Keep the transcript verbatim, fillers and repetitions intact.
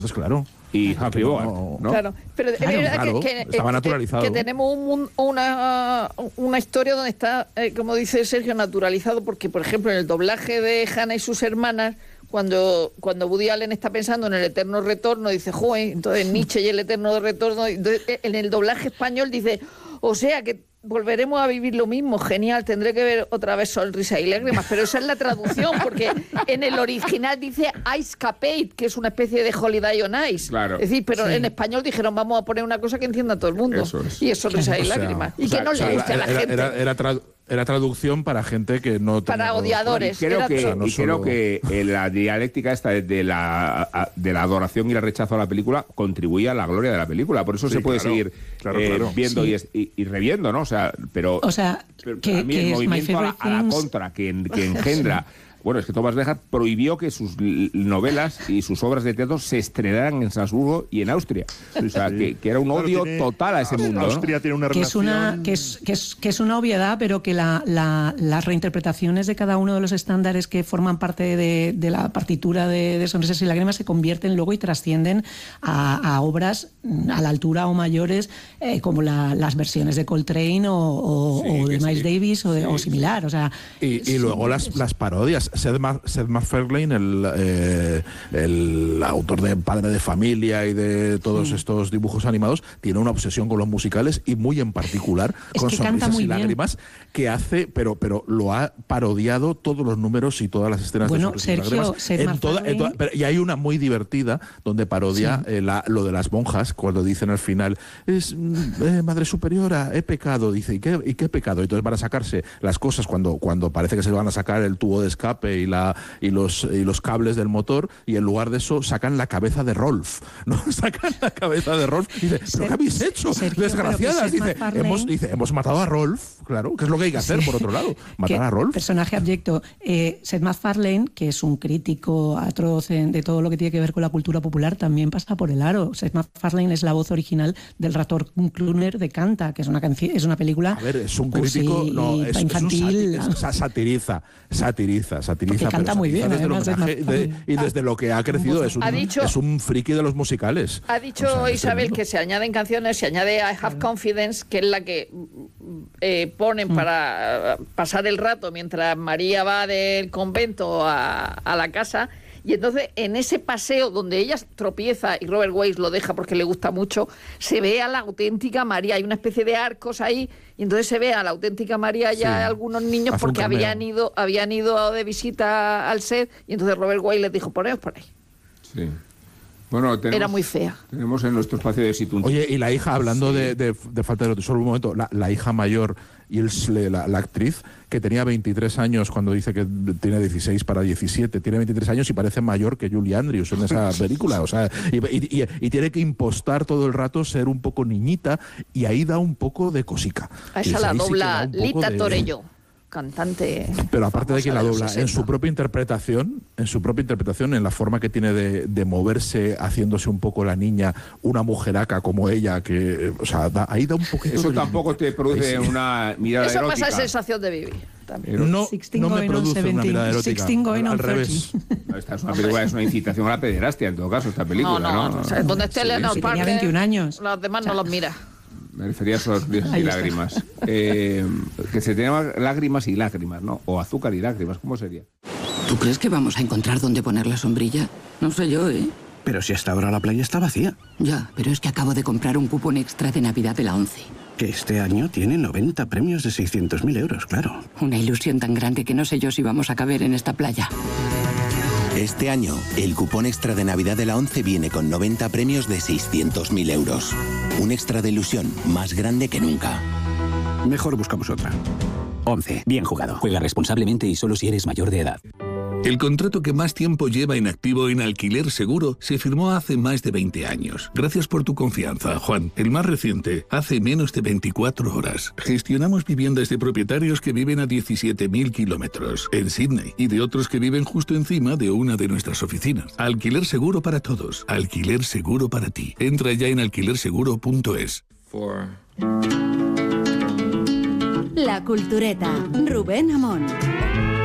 Pues claro. Y Happy Bogart, no, ¿no? Claro, pero claro, es verdad claro, que, que, estaba naturalizado. que, que tenemos un, una, una historia donde está, eh, como dice Sergio, naturalizado, porque, por ejemplo, en el doblaje de Hannah y sus hermanas, cuando, cuando Woody Allen está pensando en el eterno retorno, dice, joder, entonces Nietzsche y el eterno retorno, entonces, en el doblaje español dice, o sea, que volveremos a vivir lo mismo, genial, tendré que ver otra vez Sonrisa y Lágrimas, pero esa es la traducción, porque en el original dice Ice Capade, que es una especie de Holiday on Ice. Claro. Es decir, pero Sí. en español dijeron, vamos a poner una cosa que encienda a todo el mundo. Eso es. Y es Sonrisa y O sea, Lágrimas. Y o sea, que no o sea, le guste a la era, gente. Era, era, tradu- era traducción para gente que no tenía... Para odiadores. Y creo Era que, todo. O sea, no y creo solo- que eh, la dialéctica esta de la, a- de la adoración y el rechazo a la película contribuye a la gloria de la película. Por eso Sí, se puede claro, seguir claro, eh, claro. viendo Sí. y, es- y, y reviendo, ¿no? O sea, pero, O sea, pero que, para mí que el es My movimiento a la, Favorite a la Things. contra que, en- que engendra... Bueno, es que Tomás Bejar prohibió que sus l- novelas y sus obras de teatro se estrenaran en Salzburgo y en Austria. O sea, Sí. que, que era un Claro, odio tiene- total a ese mundo, ¿no? Austria tiene una que es relación... una que es, que es, que es una obviedad, pero que la, la- las reinterpretaciones de cada uno de los estándares que forman parte de, de la partitura de, de Sonrisas y Lágrimas se convierten luego y trascienden a, a obras a la altura o mayores, eh, como la- las versiones de Coltrane o, o- Sí, o de que Miles sí. Davis o, de- o similar. O sea, Y, y luego las, las parodias. Seth, Ma- Seth MacFarlane, el, eh, el autor de Padre de Familia y de todos Sí. estos dibujos animados, tiene una obsesión con los musicales y muy en particular Es con que canta Sonrisas muy y bien. Lágrimas, que hace, pero, pero lo ha parodiado todos los números y todas las escenas Bueno, de Sonrisas y Sergio, Lágrimas. Seth En toda- en toda- MacFarlane- pero- y hay una muy divertida donde parodia Sí. eh, la- lo de las monjas, cuando dicen al final, es mm, eh, Madre Superiora, he pecado, dice, ¿y qué, ¿y qué pecado? Entonces van a sacarse las cosas cuando, cuando parece que se van a sacar el tubo de escape y, la, y, los, y los cables del motor, y en lugar de eso sacan la cabeza de Rolf, ¿no? Sacan la cabeza de Rolf y dice, ¿pero qué habéis hecho? Sergio, Desgraciadas, pero que dice, Seth MacFarlane- hemos, dice, hemos matado a Rolf, claro, que es lo que hay que hacer, Sí. por otro lado, matar que- a Rolf. Personaje abyecto. Eh, Seth MacFarlane, que es un crítico atroz en- de todo lo que tiene que ver con la cultura popular, también pasa por el aro. Seth MacFarlane es la voz original del ratón Crooner de Canta, que es una canción, es una película. A ver, es un pues, crítico, sí, no, es, es un infantil. sati- es- sa- satiriza, satiriza, satiriza. Porque canta pero muy bien, satiriza desde el además, es homenaje más- de- y desde lo que ha crecido, es un, Ha dicho- es un friki de los musicales. Ha dicho O sea, es Isabel tremendo. que se añaden canciones, se añade I Have Confidence, que es la que eh, ponen para pasar el rato mientras María va del convento a, a la casa. Y entonces, en ese paseo donde ella tropieza y Robert Wise lo deja porque le gusta mucho, se ve a la auténtica María. Hay una especie de arcos ahí, y entonces se ve a la auténtica María ya Sí. algunos niños Hace un porque cameo. habían ido, habían ido de visita al set, y entonces Robert Wise les dijo, poneos por ahí. Sí. Bueno, tenemos, Era muy fea. Tenemos en nuestro espacio de Situn. Oye, y la hija, hablando de, de- de falta de solo un momento, la, la hija mayor, Ilse, la, la actriz, que tenía veintitrés años cuando dice que tiene dieciséis para diecisiete, tiene veintitrés años y parece mayor que Julie Andrews en esa película. O sea, y, y- y- y tiene que impostar todo el rato ser un poco niñita, y ahí da un poco de cosica. A Y esa la ahí sí que dobla da un poco Lita de- Torello, cantante. Pero aparte de famosa que la los dobla, en sesenta. su propia interpretación, en su propia interpretación, en la forma que tiene de, de moverse, haciéndose un poco la niña, una mujeraca como ella, que, eh, o sea, da- ahí da un poquito Eso de- tampoco te produce Ahí sí. una mirada Eso erótica. pasa sensación de vivir. También. Pero- No, sixteen no me going on produce una seventeen, mirada erótica. sixteen going al, on al revés. No, esta es una película, es una incitación a la pederastia, en todo caso, esta película, No, ¿no? no, no. O sea, donde esté Sí, Leonard sí, tenía Parker, veintiún años. los demás no los mira. Me refería a esos besos y Ahí está. lágrimas. Eh, que se llama lágrimas y lágrimas, ¿no? O azúcar y lágrimas, ¿cómo sería? ¿Tú crees que vamos a encontrar dónde poner la sombrilla? No sé yo, ¿eh? Pero si hasta ahora la playa está vacía. Ya, pero es que acabo de comprar un cupón extra de Navidad de la ONCE. Que este año tiene noventa premios de seiscientos mil euros, claro. Una ilusión tan grande que no sé yo si vamos a caber en esta playa. Este año, el cupón extra de Navidad de la ONCE viene con noventa premios de seiscientos mil euros. Un extra de ilusión más grande que nunca. Mejor buscamos otra. once. Bien jugado. Juega responsablemente y solo si eres mayor de edad. El contrato que más tiempo lleva inactivo en Alquiler Seguro se firmó hace más de veinte años. Gracias por tu confianza, Juan. El más reciente, hace menos de veinticuatro horas. Gestionamos viviendas de propietarios que viven a diecisiete mil kilómetros en Sydney y de otros que viven justo encima de una de nuestras oficinas. Alquiler Seguro para todos. Alquiler Seguro para ti. Entra ya en alquiler seguro punto es. La Cultureta, Rubén Amón.